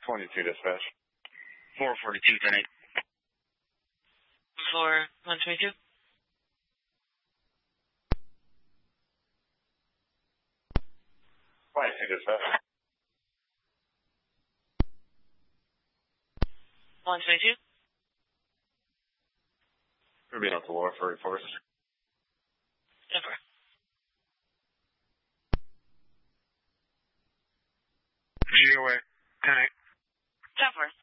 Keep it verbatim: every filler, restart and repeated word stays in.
twenty-two dispatch. four forty-two, ten eight. For one twenty-two. twenty-two dispatch. one twenty-two. We're being off the war for force. Over. Zero eight, ten eight. Over.